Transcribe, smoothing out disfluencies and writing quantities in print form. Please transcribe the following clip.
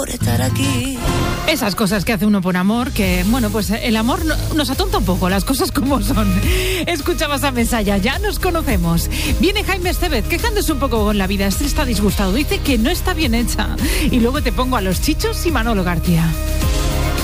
por estar aquí. Esas cosas que hace uno por amor, que, bueno, pues el amor nos atonta un poco, las cosas como son. Escuchabas a Mesaya, ya nos conocemos. Viene Jaime Estevez, quejándose un poco con la vida, está disgustado, dice que no está bien hecha. Y luego te pongo a Los Chichos y Manolo García.